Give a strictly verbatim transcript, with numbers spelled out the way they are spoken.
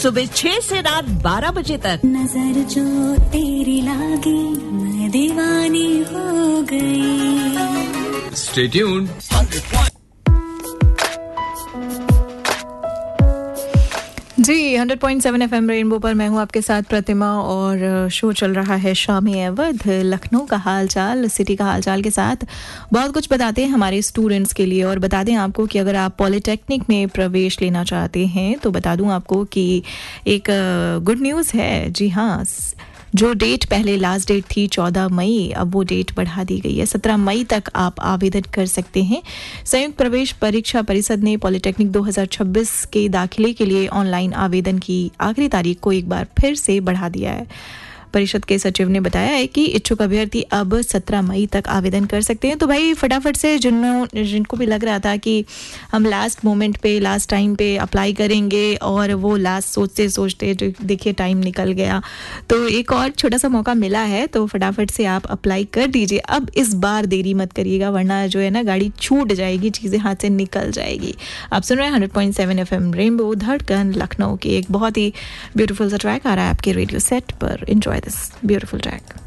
सुबह छह से रात बारह बजे तक। नजर जो तेरी लागी मैं दीवानी हो गई। Stay tuned. जी hundred point seven FM rainbow पर मैं हूं आपके साथ प्रतिमा और शो चल रहा है शामी अवध। लखनऊ का हालचाल, सिटी का हालचाल के साथ बहुत कुछ बताते हैं हमारे स्टूडेंट्स के लिए। और बता दें आपको कि अगर आप पॉलिटेक्निक में प्रवेश लेना चाहते हैं तो बता दूं आपको कि एक गुड न्यूज़ है। जी हाँ, जो डेट पहले लास्ट डेट थी चौदह मई, अब वो डेट बढ़ा दी गई है। सत्रह मई तक आप आवेदन कर सकते हैं। संयुक्त प्रवेश परीक्षा परिषद ने पॉलिटेक्निक दो हज़ार छब्बीस के दाखिले के लिए ऑनलाइन आवेदन की आखिरी तारीख को एक बार फिर से बढ़ा दिया है। परिषद के सचिव ने बताया है कि इच्छुक अभ्यर्थी अब सत्रह मई तक आवेदन कर सकते हैं। तो भाई फटाफट से जिन्हों जिनको भी लग रहा था कि हम लास्ट मोमेंट पे लास्ट टाइम पे अप्लाई करेंगे और वो लास्ट सोचते सोचते देखिए टाइम निकल गया, तो एक और छोटा सा मौका मिला है। तो फटाफट से आप अप्लाई कर दीजिए। अब इस बार देरी मत करिएगा, वरना जो है ना गाड़ी छूट जाएगी, चीज़ें हाथ से निकल जाएगी। आप सुन रहे हैं hundred point seven F M rainbow, धड़कन लखनऊ की एक बहुत ही ब्यूटीफुल सा ट्रैक आ रहा है आपके रेडियो सेट पर। Enjoy this beautiful track.